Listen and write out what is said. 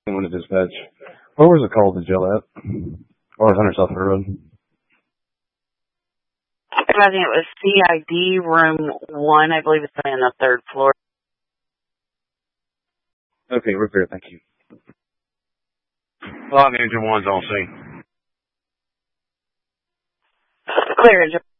Went to dispatch. Where was the call to jail at? Or Hunter South Road? I think it was CID room 1. I believe it's on the 3rd floor. Okay, we're clear. Thank you. Well, Engine 1's on scene. Clear, Engine